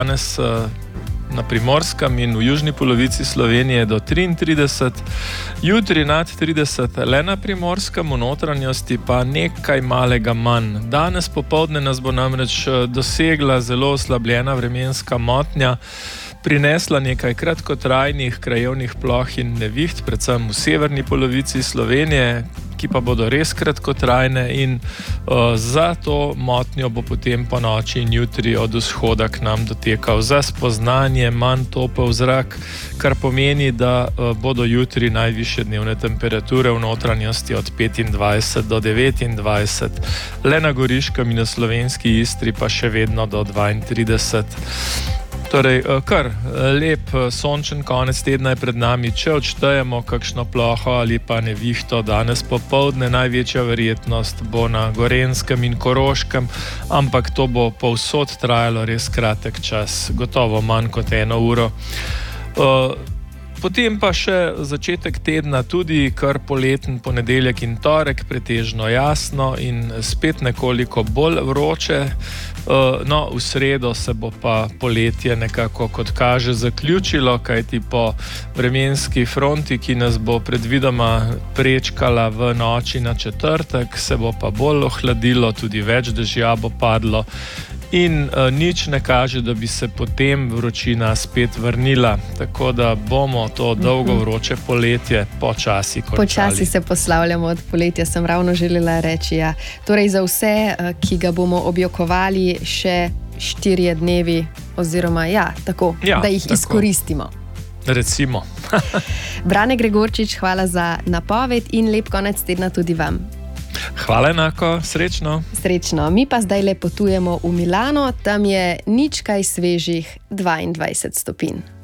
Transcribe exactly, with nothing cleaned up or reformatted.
danes na Primorskem in v južni polovici Slovenije do triintrideset, jutri nad trideset le na Primorskem, v notranjosti pa nekaj malega manj. Danes popoldne nas bo namreč dosegla zelo oslabljena vremenska motnja, prinesla nekaj kratkotrajnih krajevnih ploh in neviht, predvsem v severni polovici Slovenije, ki pa bodo res kratkotrajne, in uh, za to motnjo bo potem po noči in jutri od vzhoda k nam dotekal za spoznanje manj topel zrak, kar pomeni, da uh, bodo jutri najvišje dnevne temperature v notranjosti od petindvajset do devetindvajset, le na Goriškem in na slovenski Istri pa še vedno do dvaintrideset. Torej, kar lep sončen konec tedna je pred nami, če odštejemo kakšno ploho ali pa nevihto. Danes popoldne največja verjetnost bo na Gorenjskem in Koroškem, ampak to bo povsod trajalo res kratek čas, gotovo manj kot eno uro. Potem pa še začetek tedna tudi kar poleten ponedeljek in torek, pretežno jasno in spet nekoliko bolj vroče. No, v sredo se bo pa poletje nekako, kot kaže, zaključilo, kajti po vremenski fronti, ki nas bo predvidoma prečkala v noči na četrtek, se bo pa bolj ohladilo, tudi več dežja bo padlo. In uh, nič ne kaže, da bi se potem vročina spet vrnila. Tako da bomo to dolgo vroče poletje počasi končali. Počasi se poslavljamo od poletja, sem ravno želela reči. Ja. Torej za vse, uh, ki ga bomo objokovali še štirje dnevi, oziroma ja, tako, ja, da jih tako izkoristimo. Recimo. Brane Gregorčič, hvala za napoved in lep konec tedna tudi vam. Hvala enako, srečno. Srečno, mi pa zdaj le potujemo v Milano, tam je nič kaj svežih dvaindvajset stopinj.